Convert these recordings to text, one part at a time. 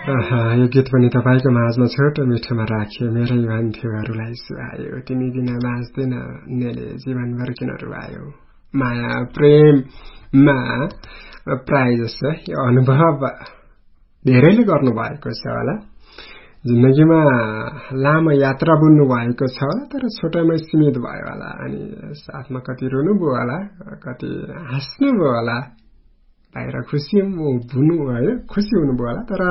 यो गीत पनि तपाईको माझमा छोटो मिठोमा राखियो मेरै भन्थ्योहरूलाई सुहायो तिमी बिना बाँच्दैन नेले जीवनभर किन रुवायो माया प्रेममा प्राय जसो यो अनुभव धेरैले गर्नु भएको छ होला जिन्दगीमा लामो यात्रा बुन्नु भएको छ तर छोटोमै सीमित भयो होला अनि साथमा कति रुनु भयो होला कति हाँस्नु भयो होला बाहिर खुसी हुनुभयो होला तर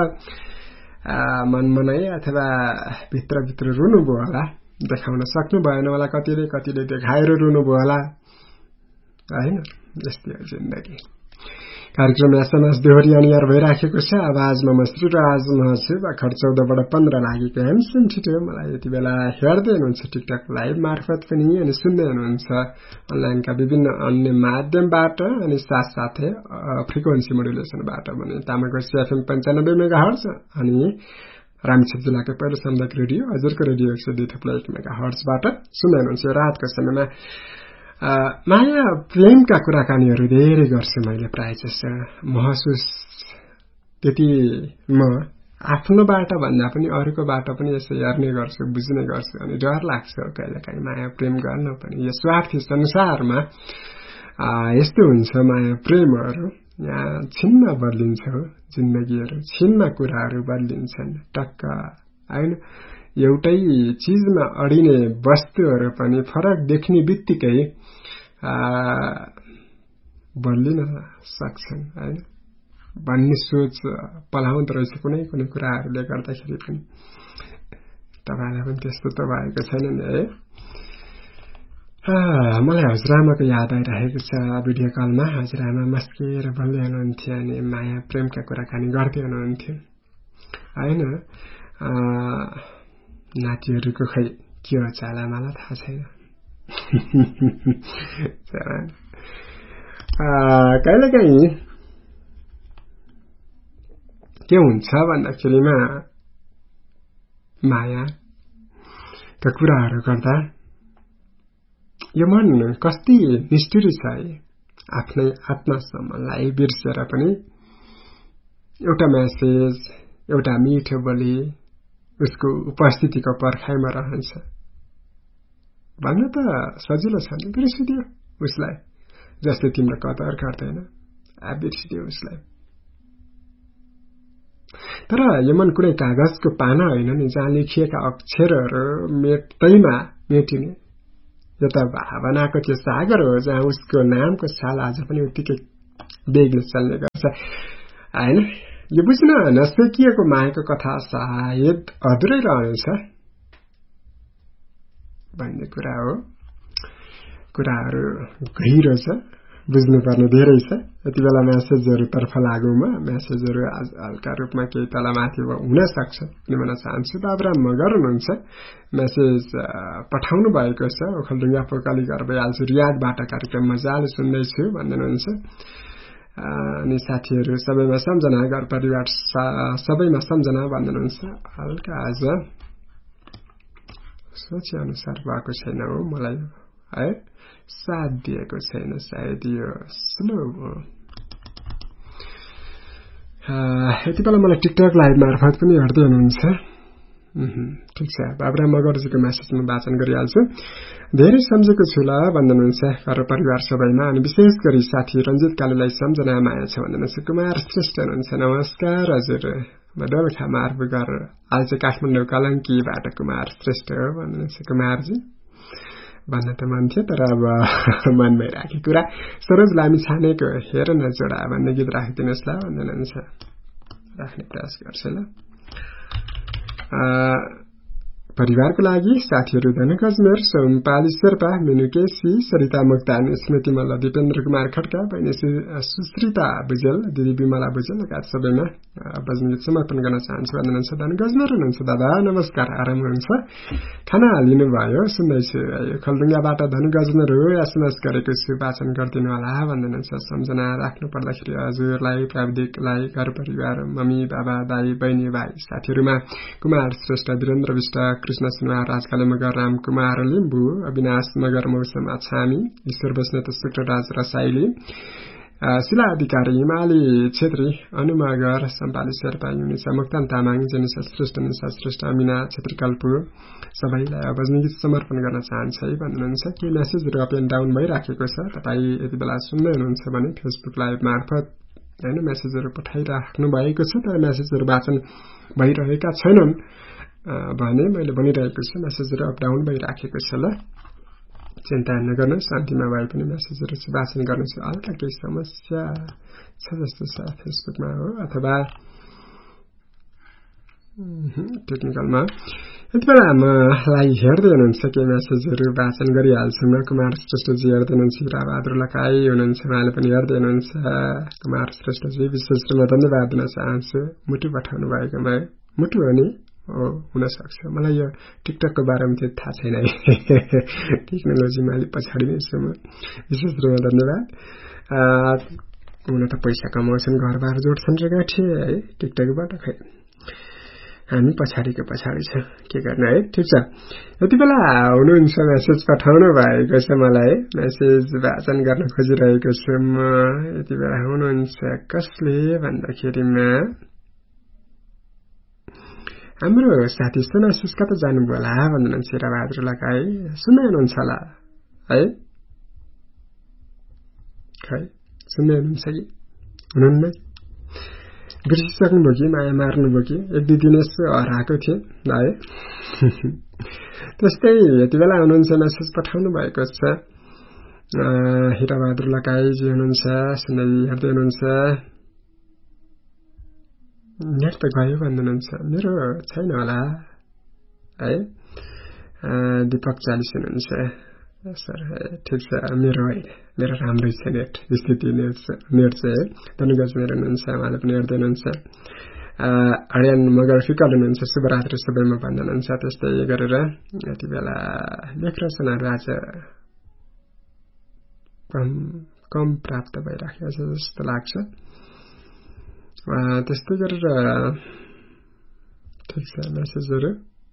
मनमनै अथवा भित्र रुनु भयो होला देखाउन सक्नु भएन होला कतिले देखाएर रुनु भयो होला हैन यस्तै हो जिन्दगी कार्यक्रम एसएमएस दोहोरी अनिवार्य भइराखेको छ आवाजमा म श्रीराज छु भर्खर 14बाट 15 लागेको एमसिम छिटो मलाई यति बेला हेर्दै हुनुहुन्छ टिकटक लाइभ मार्फत पनि अनि सुन्दै हुनुहुन्छ अनलाइनका विभिन्न अन्य माध्यमबाट अनि साथसाथै फ्रिक्वेन्सी मोडुलेसनबाट पनि तामाको एफएम 95 मेगाहर्ज अनि रामेछाप जिल्लाको पहिलो सामुदायिक रेडियो हजुरको रेडियो 102.1 मेगाहर्जबाट सुन्दै हुनुहुन्छ रातको समयमा माया प्रेमका कुराकानीहरू धेरै गर्छु मैले प्राय जसो महसुस त्यति म आफ्नोबाट भन्दा पनि अरूकोबाट पनि यसो हेर्ने गर्छु बुझ्ने गर्छु अनि डर लाग्छ कहिलेकाहीँ माया प्रेम गर्न पनि यो स्वार्थी संसारमा यस्तो हुन्छ माया प्रेमहरू यहाँ छिन्न बदलिन्छ जिन्दगीहरू छिन्न कुराहरू बदलिन्छन् टक्क हैन एउटै चीजमा अडिने वस्तुहरू पनि फरक देख्ने बित्तिकै बदलिन सक्छन् हैन भन्ने सोच पलाउँदो रहेछ कुनै कुराहरूले गर्दाखेरि पनि तपाईलाई पनि त्यस्तो त भएको छैन नि है मलाई हजुरआमाको याद आइरहेको छ भिडियो कलमा हजुरआमा मस्केर बोल्दै हुनुहुन्थ्यो अनि माया प्रेमका कुराकानी गर्दै हुनुहुन्थ्यो हैन नातिहरूको खै के हो चाला मलाई थाहा छैन कहिलेकाहीँ के हुन्छ भन्दाखेरिमा मायाका कुराहरू गर्दा यो मन कति निष्ठुरी छ है आफ्नै आत्मासम्मलाई बिर्सेर पनि एउटा मेसेज एउटा मिठो बोली उसको उपस्थितिको पर्खाइमा रहन्छ भन्न त सजिलो छ नि बिर्सिदियो उसलाई जसले तिम्रो कदर गर्दैन बिर्सिदियो उसलाई तर यो मन कुनै कागजको पाना होइन नि जहाँ लेखिएका अक्षरहरू मेट्दैमा मेटिने यो त भावनाको त्यो सागर हो जहाँ उसको नामको छाल आज पनि उत्तिकै बेगले चल्ने गर्छ हैन यो बुझ्न नसकिएको मायाको कथा सायद अधुरै रहनेछ भन्ने कुरा हो कुराहरू गहिरो छ बुझ्नुपर्ने धेरै छ यति बेला मेसेजहरू तर्फ लागौँमा मेसेजहरू हल्का रूपमा केही तलमाथि हुन सक्छ अनि भन्न चाहन्छु बाबुराम मगर हुनुहुन्छ मेसेज पठाउनु भएको छ ओखलढुङ्गा पोकाली घर भइहाल्छु रियादबाट कार्यक्रम मजाले सुन्दैछु भन्नुहुन्छ अनि साथीहरू सबैमा सम्झना घर परिवार सबैमा सम्झना भन्नुहुन्छ हल्का आज सोचे अनुसार भएको छैन हो मलाई है साथ दिएको छैन सायद यो स्लो हो यति बेला मलाई टिकटक लाइभ मार्फत पनि हेर्दै हुनुहुन्छ ठिक छ बाबुराम मगरजीको मेसेजमा वाचन गरिहाल्छु धेरै सम्झेको छु ल भन्नुहुन्छ घर परिवार सबैमा अनि विशेष गरी साथी रञ्जित कालीलाई सम्झना माया छ भन्नुहुन्छ कुमार श्रेष्ठ हुनुहुन्छ नमस्कार हजुर बडोलखा मार्बुगर आज काठमाडौँ कलङ्कीबाट कुमार श्रेष्ठ हो भन्नुहुन्छ कुमारजी भन्न त मन थियो तर अब मनमै राखे कुरा सरोज लामी छानेको हेर न जोडा भन्ने गीत राखिदिनुहोस् ल भन्नुहुन्छ राख्ने प्रयास गर्छु ल परिवारको लागि साथीहरू धनगजमेर सोमपाली शेर्पा मिनु केसी सरिता मोक्तान स्मृति मल्ल दिपेन्द्र कुमार खड्का बहिनी सुश्रिता भुजेल दिदी विमला भुजेल लगायत सबैमा भजन गीत समर्पण गर्न चाहन्छु भन्नुहुन्छ धनगजमेर हुनुहुन्छ दादा नमस्कार आराम हुनुहुन्छ खाना लिनुभयो सुन्दैछु खलडुङ्गाबाट धनगजमेर हो एसएमएस गरेको छु वाचन गरिदिनु होला भन्नुहुन्छ सम्झना राख्नु पर्दाखेरि हजुरलाई प्राविधिकलाई घर परिवार मम्मी बाबा दाई बहिनी भाइ साथीहरूमा कुमार श्रेष्ठ वीरेन्द्र विष्ट कृष्ण सुनवार राजकाले मगर राम कुमार लिम्बू अविनाश मगर मौसम अछामी ईश्वर बस्नेत शुक्रराज रसाइली शिला अधिकारी हिमाली छेत्री अनुमगर सम्पाली शेर्पा युनिसा मुक्तान तामाङ जेनिसा श्रेष्ठ निसा श्रेष्ठ अमिना छेत्री कल्पु सबैलाई भजन गीत समर्पण गर्न चाहन्छ है भन्नुहुन्छ के मेसेजहरू अप एन्ड डाउन भइराखेको छ तपाईँ यति बेला सुन्दै हुनुहुन्छ भने फेसबुक लाइभ मार्फत हैन मेसेजहरू पठाइराख्नु भएको छ तर मेसेजहरू वाचन भइरहेका छैनन् भने मैले भनिरहेको छु मेसेजहरू अप डाउन भइराखेको छ ल चिन्ता नगर्नु शान्तिमा भए पनि मेसेजहरू वाचन गर्नुहोस् हल्का केही समस्या छ जस्तो छ फेसबुकमा हो अथवा टेक्निकलमा यति बेला मलाई हेर्दै हुनुहुन्छ के मेसेजहरू वाचन गरिहाल्छु म कुमार श्रेष्ठजी हेर्दै हुनुहुन्छ हिराबहादुर लकाई हुनुहुन्छ उहाँले पनि हेर्दै हुनुहुन्छ कुमार श्रेष्ठजी विशेष रूपमा धन्यवाद दिन चाहन्छु मुटु पठाउनु भएकोमा मुटु हो नि हुन सक्छ मलाई यो टिकटकको बारेमा त्यति थाहा छैन है टेक्नोलोजीमा अलिक पछाडि नै छु म विशेष रूपमा धन्यवाद हुन त पैसा कमाउँछन् घरबार जोड्छन् र गाँठे है टिकटकबाट खै हामी पछाडि छ के गर्ने है ठिक छ यति बेला हुनुहुन्छ मेसेज पठाउनु भएको छ मलाई मेसेज वाचन गर्न खोजिरहेको छु म यति बेला हुनुहुन्छ कसले भन्दाखेरिमा हाम्रो साथी सुना सुस्का त जानुभयो होला भन्नुहुन्छ हिराबहादुर लगाई सुन्दै हुनुहुन्छ होला है खै सुन्दै हुनुहुन्छ कि हुनुहुन्न बिर्सिसक्नुभयो कि माया मार्नुभयो कि एक दुई दिन यसो हराएको थिएँ है त्यस्तै यति बेला हुनुहुन्छ मेसेज पठाउनु भएको छ हिराबहादुर लगाईजी हुनुहुन्छ सुन्दै हेर्दै हुनुहुन्छ नेट त गयो भन्नुहुन्छ मेरो छैन होला है दीपक 40 हुनुहुन्छ सर ठिक छ मेरो होइन मेरो राम्रै छ नेट स्थिति नेट चाहिँ धनुगज मेरो हुनुहुन्छ उहाँले पनि हेर्दै हुनुहुन्छ हरियान मगर फिकल हुनुहुन्छ शुभरात्रि सबैमा भन्नुहुन्छ त्यस्तै गरेर यति बेला लेख रचनाहरू आज कम प्राप्त भइराखेको छ जस्तो लाग्छ त्यस्तै गरेर ठिक छ मेसेजहरू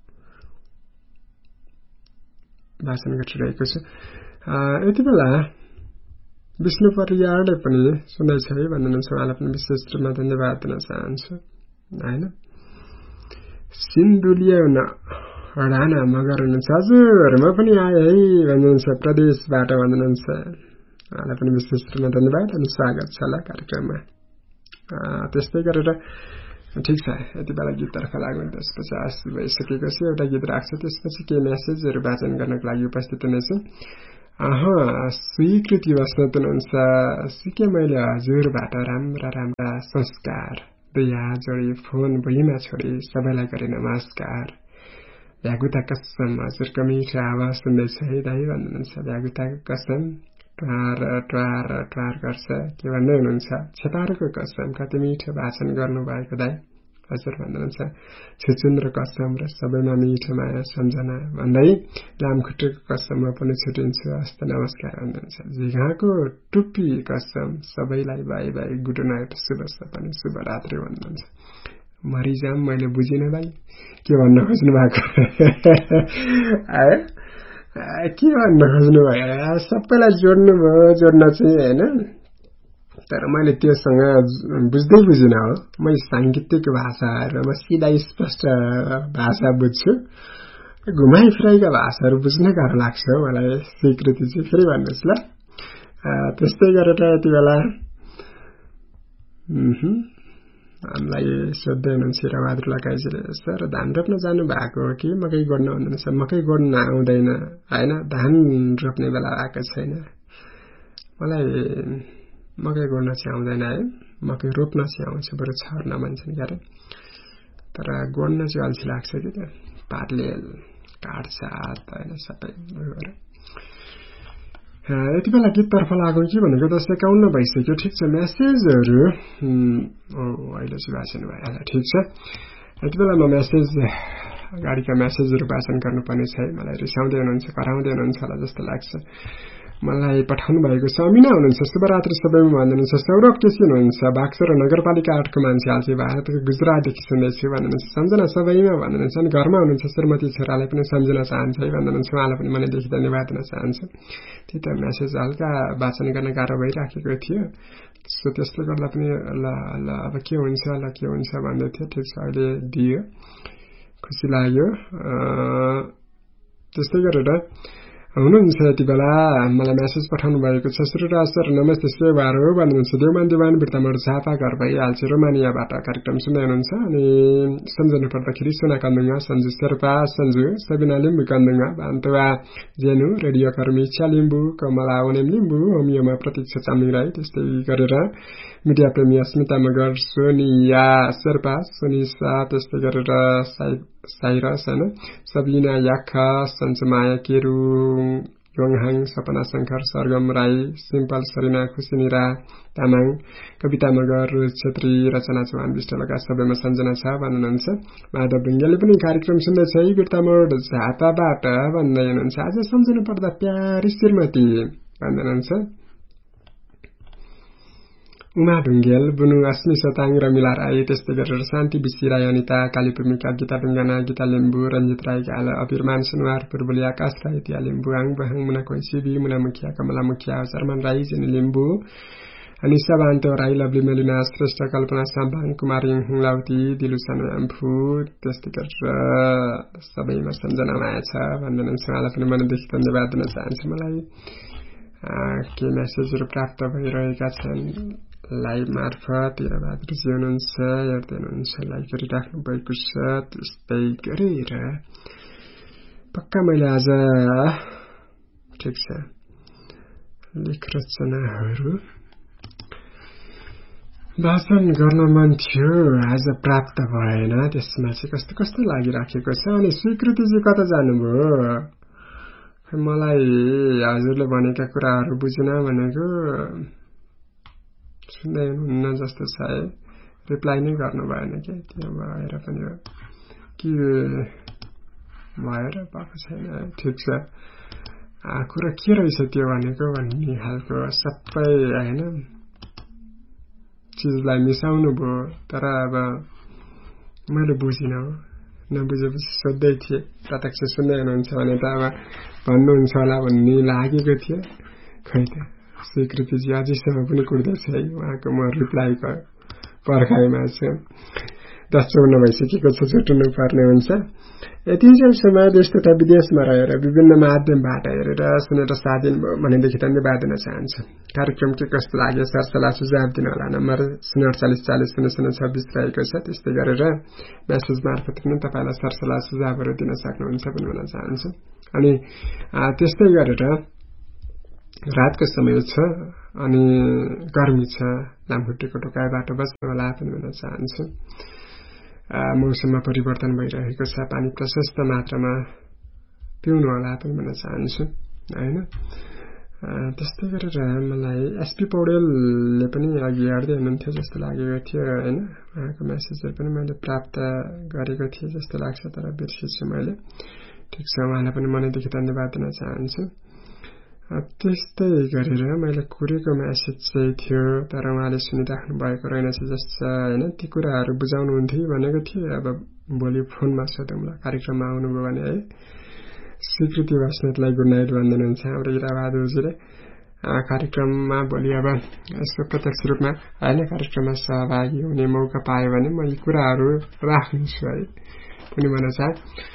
भाषण गरिरहेको छु यति बेला विष्णु परियारले पनि सुन्दैछ है भन्नुहुन्छ उहाँलाई पनि विशेष रूपमा धन्यवाद दिन चाहन्छु हैन सिन्धुलिया राणा मगर हुनुहुन्छ हजुर म पनि आएँ है भन्नुहुन्छ प्रदेशबाट भन्नुहुन्छ उहाँलाई पनि विशेष रूपमा धन्यवाद अनि स्वागत छ ल कार्यक्रममा त्यस्तै गरेर ठिक छ यति बेला गीततर्फ लाग्नु त्यसपछि 80 भइसकेको छ एउटा गीत राख्छ त्यसपछि के मेसेजहरू वाचन गर्नको लागि उपस्थित हुनेछु स्वीकृति बस्नेत हुनुहुन्छ सिके मैले हजुरबाट राम्रा संस्कार दुई हात जोडी फोन भुइँमा छोडी सबैलाई गरे नमस्कार भ्यागुता कसम हजुरको मिठो आवाज सुन्दैछ है दाइ भन्नुहुन्छ भ्यागुताको कसम ट्वार गर्छ के भन्दै हुनुहुन्छ छेपारको कसम कति मिठो वाचन गर्नु भएको दाइ हजुर भन्नुहुन्छ छुचुन्द्र कसम र सबैमा मिठो माया सम्झना भन्दै लामखुट्टेको कसम म पनि छुटिन्छु हस्त नमस्कार भन्नुहुन्छ झिघाको टुप्पी कसम सबैलाई बाई बाई गुड नाइट शुभ सपना शुभरात्रि भन्नुहुन्छ मरिजाम मैले बुझिनँ भाइ के भन्न खोज्नु भएको के भन्न खोज्नु भयो सबैलाई जोड्न चाहिँ हैन तर मैले त्योसँग बुझ्दै बुझिनँ हो म सांगीतिक भाषाहरू म सिधा स्पष्ट भाषा बुझ्छु घुमाइ फिराइका भाषाहरू बुझ्न गाह्रो लाग्छ मलाई स्वीकृति चाहिँ फेरि भन्नुहोस् ल त्यस्तै गरेर यति बेला हामीलाई सोध्दै हुनुहुन्छ हिराबहादुर लगाइजीले सर धान रोप्न जानु भएको हो कि मकै गोड्न भन्नुहुन्छ मकै गोड्न आउँदैन हैन धान रोप्ने बेला आएको छैन मलाई मकै गोड्न चाहिँ आउँदैन है मकै रोप्न चाहिँ आउँछ बरु छर्न भन्छन् क्यारे तर गोड्न चाहिँ अल्छी लाग्छ कि त्यो पातले काट्छ हात हैन सबै गरेर यति बेला गीततर्फ लागौँ कि भनेको 10:51 भइसक्यो ठिक छ मेसेजहरू अहिले चाहिँ भाषण भइहाल्यो ठिक छ यति बेला म मेसेज गाडीका मेसेजहरू वाचन गर्नुपर्ने छ है मलाई रिसाउँदै हुनुहुन्छ कराउँदै हुनुहुन्छ होला जस्तो लाग्छ मलाई पठाउनु भएको छ। अमिना हुनुहुन्छ, शुभरात्रि सबैमा भन्नुहुन्छ। सौरभ केसी हुनुहुन्छ, बाक्सर नगरपालिका 8 को मान्छे हाल्छ, भारतको गुजरातदेखि सुन्दैछु भन्नुहुन्छ। सम्झना सबैमा भन्नुहुन्छ। अनि घरमा हुनुहुन्छ श्रीमती छोरालाई पनि सम्झना चाहन्छ है भन्नुहुन्छ। उहाँलाई पनि मनैदेखि धन्यवाद दिन चाहन्छु। त्यही त मेसेज हल्का वाचन गर्न गाह्रो भइराखेको थियो, सो त्यसले गर्दा पनि ल अब के हुन्छ भन्दै थियो। ठिक छ, अहिले दियो, खुसी लाग्यो। त्यस्तै गरेर हुनुहुन्छ यति बेला मलाई मेसेज पठाउनु भएको छ। श्रीराज सर नमस्ते, सेवार हो भन्नुहुन्छ। देवमान दिवान बिर्तामोड झापा घर भइहाल्छ, रोमानियाबाट कार्यक्रम सुन्दै हुनुहुन्छ। अनि सम्झनु पर्दाखेरि सोना कन्दुङा, सन्जु शेर्पा, सन्जु सबिना लिम्बू कन्दुङा, भान्तवा जेनु, रेडियो कर्मी इच्छा लिम्बू, कमला ओनेम लिम्बू, होमियोमा प्रतीक्षा चामलिङ राई, त्यस्तै गरेर मिडिया प्रेमी अस्मिता मगर, सोनिया शेर्पा, सोनिसा, त्यस्तै गरेर साइरस हैन, सबिना याखा, सञ्चमाया केरु, योङहाङ, सपना शंकर, सरगम राई, सिम्पल सरिना, खुसिनिरा तामाङ, कविता मगर, रोज छेत्री, रचना चौहान विष्ट लगायत सबैमा सम्झना छ भन्नुहुन्छ। माधव ढुङ्गेलले पनि कार्यक्रम सुन्दैछ है बिर्तामोड झापाबाट भन्दै हुनुहुन्छ। आज सम्झनु पर्दा प्यारी श्रीमती भन्दै हुनुहुन्छ। उमा ढुङ्गेल, बुनु अस्मी सताङ, रमिला राई, त्यस्तै गरेर शान्ति बिसी राई, अनिता कालीपुमिका, गीता ढुङ्गाना, गीता लिम्बू, रञ्जित राई, गाल अभिरमान सुनवार, पूर्वली आकाश राई, तिया लिम्बू, आङ बहाङ, मुना कोइसिबी, मुना मुखिया, कमला मुखिया, शर्मान राई, जिनी लिम्बू, अनिसा बान्तो राई, लवली मेलिना श्रेष्ठ, कल्पना साम्बाङ, कुमारी हुङलाउती, दिलुसन एम्फू, त्यस्तै गरेर सबैमा सम्झनामा आएछ भन्नुहुन्छ। उहाँलाई पनि मनदेखि धन्यवाद दिन चाहन्छु। मलाई के मेसेजहरू प्राप्त भइरहेका छन् लाइभ मार्फत। हिराबहादुरजी हुनुहुन्छ, हेर्दै हुनुहुन्छ, लाइक गरिराख्नु भएको छ। त्यस्तै गरेर पक्का मैले आज ठिक छ लेख रचनाहरू वाचन गर्न मन थियो, आज प्राप्त भएन। त्यसमा चाहिँ कस्तो कस्तो लागिराखेको छ। अनि स्वीकृतिजी कता जानुभयो? मलाई हजुरले भनेका कुराहरू बुझिन भनेको, सुन्दै हुनुहुन्न जस्तो छ है। रिप्लाई नै गर्नु भएन क्या, त्यो भएर पनि हो कि भएर भएको छैन। ठिक छ, कुरा के रहेछ त्यो भनेको भन्ने खालको सबै होइन चिजलाई मिसाउनु भयो। तर अब मैले बुझिनँ, नबुझेपछि सोध्दै थिएँ। प्रत्यक्ष सुन्दै हुनुहुन्छ भने त अब भन्नुहुन्छ होला भन्ने लागेको थियो। खै त स्वीकृतिजी अझैसम्म पनि कुर्दैछ है। उहाँको म रिप्लाईको पर्खाइमा छु। 10:54 भइसकेको छ, छुट्नु पर्ने हुन्छ। यति समय देश तथा विदेशमा रहेर विभिन्न माध्यमबाट हेरेर सुनेर साथ दिनुभयो भनेदेखि धन्यवाद दिन चाहन्छु। कार्यक्रम के कस्तो लाग्यो सरसल्लाह सुझाव दिन होला। नम्बर 048400026 रहेको छ। त्यस्तै गरेर मेसेज मार्फत पनि तपाईँलाई सरसल्लाह सुझावहरू दिन सक्नुहुन्छ पनि भन्न चाहन्छु। अनि त्यस्तै गरेर रातको समय छ अनि गर्मी छ, लामखुट्टेको टोकाइबाट बस्नु होला पनि भन्न चाहन्छु। मौसममा परिवर्तन भइरहेको छ, पानी प्रशस्त मात्रामा पिउनु होला पनि भन्न चाहन्छु हैन। त्यस्तै गरेर मलाई एसपी पौडेलले पनि अघि हेर्दै हुनुहुन्थ्यो जस्तो लागेको थियो हैन। उहाँको मेसेजहरू पनि मैले प्राप्त गरेको थिएँ जस्तो लाग्छ, तर बिर्सेछु मैले। ठिक छ, उहाँलाई पनि मनैदेखि धन्यवाद दिन चाहन्छु। त्यस्तै गरेर मैले कुरेको मेसेज चाहिँ थियो, तर उहाँले सुनिराख्नु भएको रहेनछ जस्तो हैन। ती कुराहरू बुझाउनुहुन्थ्यो भनेको थिएँ। अब भोलि फोनमा सोधौँला, कार्यक्रममा आउनुभयो भने है। स्वीकृति बस्नेतलाई गुड नाइट भनिदिनुहुन्छ हाम्रो हिराबहादुरजीले। कार्यक्रममा भोलि अब यसको प्रत्यक्ष रूपमा होइन कार्यक्रममा सहभागी हुने मौका पायो भने म यी कुराहरू राख्नेछु है पनि भन्न चाहे।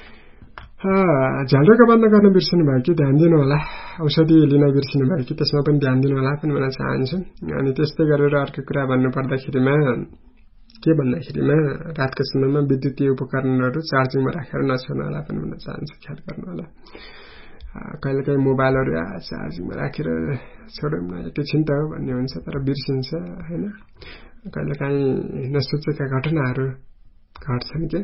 झ्यालरोका बन्द गर्न बिर्सिनु भयो कि ध्यान दिनु होला। औषधि लिन बिर्सिनु भयो कि त्यसमा पनि ध्यान दिनु होला पनि भन्न चाहन्छु। अनि त्यस्तै गरेर अर्को कुरा भन्नुपर्दाखेरिमा के भन्दाखेरिमा रातको समयमा विद्युतीय उपकरणहरू चार्जिङमा राखेर नछोड्नु होला पनि भन्न चाहन्छु। ख्याल गर्नु होला। कहिलेकाहीँ मोबाइलहरू चार्जिङमा राखेर छोडौँ न एकैछिन त हो भन्ने हुन्छ, तर बिर्सिन्छ होइन। कहिलेकाहीँ नसोचेका घटनाहरू घट्छन् के।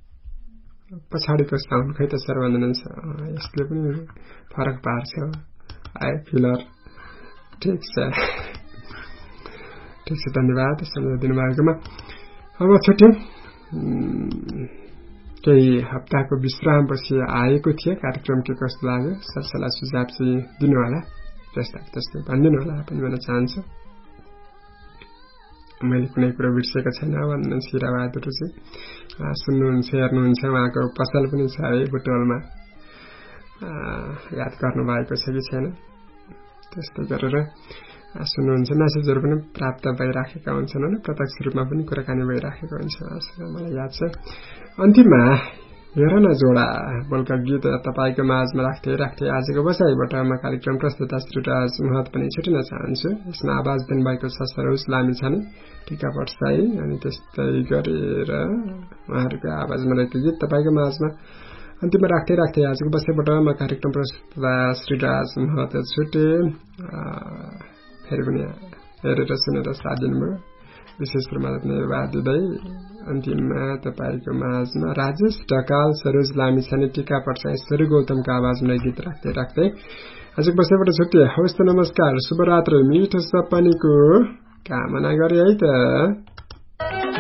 पछाडिको साउन्ड खै त सर भन्नुहुन्छ, यसले पनि फरक पार्छ है फिलर। ठिक छ, धन्यवाद समय दिनुभएकोमा। अब छुट्यौँ, केही हप्ताको विश्रामपछि आएको थिए। कार्यक्रम के कस्तो लाग्यो सरसल्लाह सुझाव चाहिँ दिनु होला। त्यस्तै भनिदिनु होला पनि भन्न चाहन्छु। मैले कुनै कुरो बिर्सेको छैन भन्नुहुन्छ हिराबहादुरजी। सुन्नुहुन्छ हेर्नुहुन्छ उहाँको पसल पनि छ है बुटवलमा, याद गर्नु भएको छ कि छैन। त्यस्तै गरेर सुन्नुहुन्छ, मेसेजहरू पनि प्राप्त भइराखेका हुन्छन् होइन, प्रत्यक्ष रूपमा पनि कुराकानी भइराखेको हुन्छ मलाई याद छ। अन्तिममा हेर न जोडा बोलका गीत तपाईँको माझमा राख्दै आजको बसाइबाट म कार्यक्रम प्रस्तुता श्री राज महत पनि छुटिन चाहन्छु। यसमा आवाज दिनुभएको छ सरोज लामिछाने, टिका पर्साई, अनि त्यस्तै गरेर उहाँहरूको आवाजमा रहेको गीत तपाईँको माझमा अन्तिममा राख्दै आजको बसाइबाट म कार्यक्रम प्रस्तुता श्री राज महत छुटे। फेरि पनि हेरेर सुनेर साथ दिनुभयो, विशेष रूपमा धन्यवाद दिँदै अन्तिममा तपाईँको माझमा राजेश ढकाल, सरोज लामिछाने, टिका पर्साई, स्वरू गौतमको आवाजमा गीत राख्दै आजको बसाइबाट छुट्टे। हवस् त, नमस्कार, शुभरात्री, मिठो सपनीको कामना गरे है त।